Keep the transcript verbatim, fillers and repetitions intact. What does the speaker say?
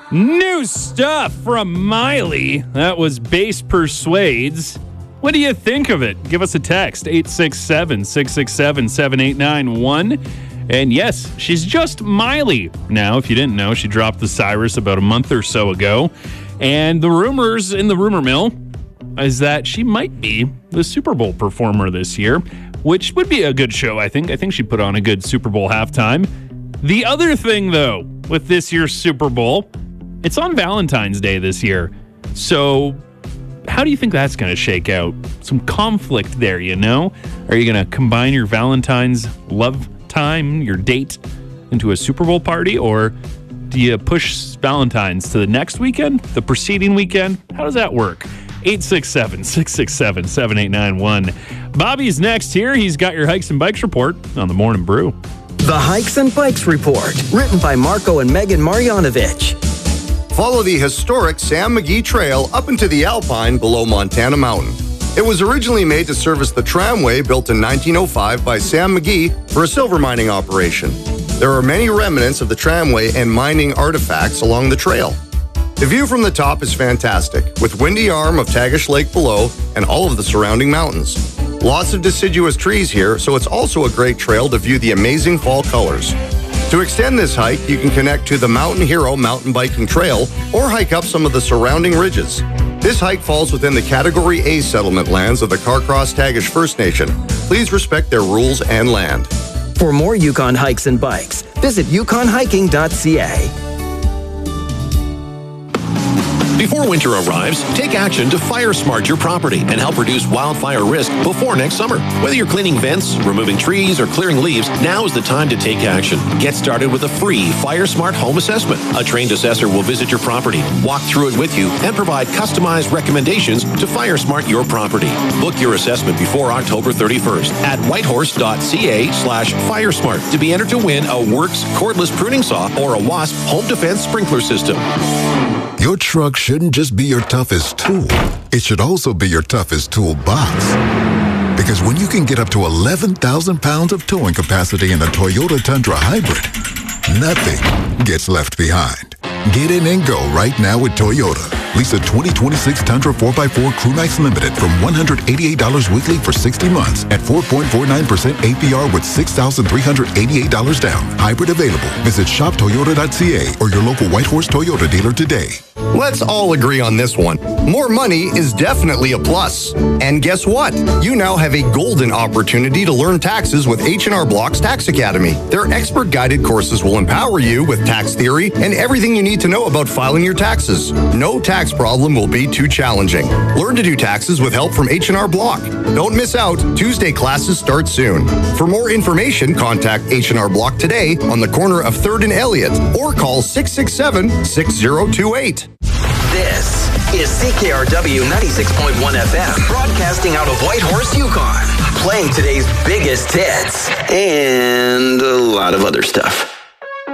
New stuff from Miley. That was Bass Persuades. What do you think of it? Give us a text, eight six seven, six six seven, seven eight nine one. And yes, she's just Miley. Now, if you didn't know, she dropped the Cyrus about a month or so ago. And the rumors in the rumor mill is that she might be the Super Bowl performer this year, which would be a good show, I think. I think she put on a good Super Bowl halftime. The other thing, though, with this year's Super Bowl, it's on Valentine's Day this year. So how do you think that's going to shake out? Some conflict there, you know? Are you going to combine your Valentine's love time, your date, into a Super Bowl party? Or do you push Valentine's to the next weekend, the preceding weekend? How does that work? eight six seven, six six seven, seven eight nine one. Bobby's next here. He's got your Hikes and Bikes report on the Morning Brew. The Hikes and Bikes report, written by Marco and Megan Marjanovic. Follow the historic Sam McGee Trail up into the Alpine below Montana Mountain. It was originally made to service the tramway built in nineteen oh five by Sam McGee for a silver mining operation. There are many remnants of the tramway and mining artifacts along the trail. The view from the top is fantastic, with Windy Arm of Tagish Lake below and all of the surrounding mountains. Lots of deciduous trees here, so it's also a great trail to view the amazing fall colors. To extend this hike, you can connect to the Mountain Hero mountain biking trail or hike up some of the surrounding ridges. This hike falls within the Category A settlement lands of the Carcross Tagish First Nation. Please respect their rules and land. For more Yukon Hikes and Bikes, visit yukon hiking dot c a. Before winter arrives, take action to fire smart your property and help reduce wildfire risk before next summer. Whether you're cleaning vents, removing trees, or clearing leaves, now is the time to take action. Get started with a free Fire Smart home assessment. A trained assessor will visit your property, walk through it with you, and provide customized recommendations to fire smart your property. Book your assessment before October thirty-first at whitehorse dot c a slash firesmart to be entered to win a Works cordless pruning saw or a Wasp home defense sprinkler system. Your truck shouldn't just be your toughest tool. It should also be your toughest toolbox. Because when you can get up to eleven thousand pounds of towing capacity in a Toyota Tundra Hybrid, nothing gets left behind. Get in and go right now with Toyota. Lease a twenty twenty-six Tundra four by four Crewmax Limited from one hundred eighty-eight dollars weekly for sixty months at four point four nine percent A P R with six thousand three hundred eighty-eight dollars down. Hybrid available. Visit shop toyota dot c a or your local Whitehorse Toyota dealer today. Let's all agree on this one. More money is definitely a plus. And guess what? You now have a golden opportunity to learn taxes with H and R Block's Tax Academy. Their expert-guided courses will empower you with tax theory and everything you need to know about filing your taxes. No tax problem will be too challenging. Learn to do taxes with help from H and R Block. Don't miss out. Tuesday classes start soon. For more information, contact H and R Block today on the corner of third and Elliott or call six six seven, six zero two eight. This is C K R W ninety-six point one F M, broadcasting out of Whitehorse, Yukon, playing today's biggest hits and a lot of other stuff.